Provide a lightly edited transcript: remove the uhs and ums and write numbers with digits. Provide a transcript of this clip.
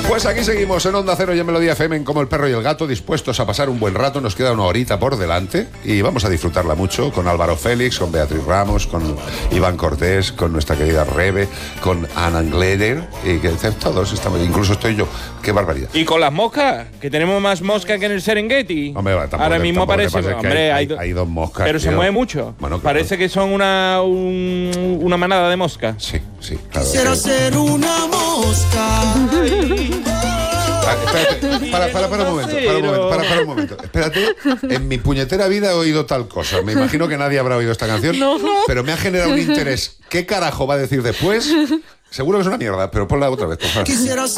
Pues aquí seguimos en Onda Cero y en Melodía FM en Como el Perro y el Gato, dispuestos a pasar un buen rato. Nos queda una horita por delante y vamos a disfrutarla mucho con Álvaro Félix, con Beatriz Ramos, con Iván Cortés, con nuestra querida Rebe, con Ana Gleder, y que todos estamos, incluso estoy yo. ¡Qué barbaridad! Y con las moscas, que tenemos más moscas que en el Serengeti. Hombre, tampoco, ahora mismo parece, hombre, hay dos moscas. Pero tío. se mueve mucho. Bueno, parece que son una manada de moscas. Sí, claro. Quisiera ser una mosca. Espérate, para un momento. Espérate, en mi puñetera vida he oído tal cosa. Me imagino que nadie habrá oído esta canción, pero me ha generado un interés. ¿Qué carajo va a decir después? Seguro que es una mierda, pero ponla otra vez, por favor. Quisiera